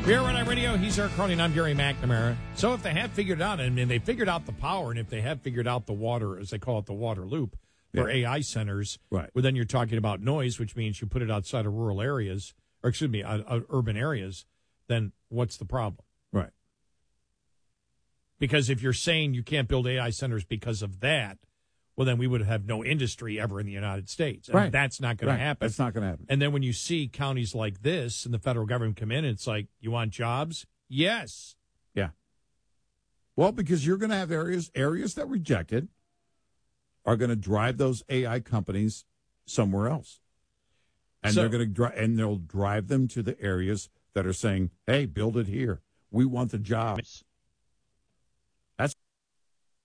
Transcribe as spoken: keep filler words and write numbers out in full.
Here on iRadio, he's Eric Carney, and I'm Gary McNamara. So if they have figured out, I mean, they figured out the power, and if they have figured out the water, as they call it, the water loop for yeah. A I centers, right. well, then you're talking about noise, which means you put it outside of rural areas, or excuse me, uh, uh, urban areas, then what's the problem? Right. Because if you're saying you can't build A I centers because of that, well, then we would have no industry ever in the United States. And right. that's not going right. to happen. That's not going to happen. And then when you see counties like this and the federal government come in, it's like, you want jobs? Yes. Yeah. Well, because you're going to have areas areas that reject it are going to drive those A I companies somewhere else. And so, they're going to dri- and they'll drive them to the areas that are saying, "Hey, build it here. We want the jobs."